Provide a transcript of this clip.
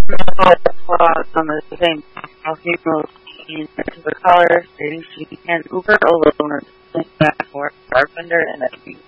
clause on the same female into the caller stating she can Uber alone or back for bartender and that she